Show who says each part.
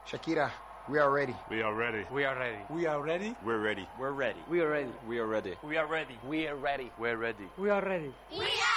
Speaker 1: Shakira, we are ready.
Speaker 2: We are ready.
Speaker 3: We are ready.
Speaker 4: We are ready.
Speaker 2: We're ready.
Speaker 3: We're ready.
Speaker 4: We are ready.
Speaker 5: We are ready.
Speaker 3: We are ready.
Speaker 4: We are ready.
Speaker 3: We're ready.
Speaker 4: We are ready.
Speaker 6: We are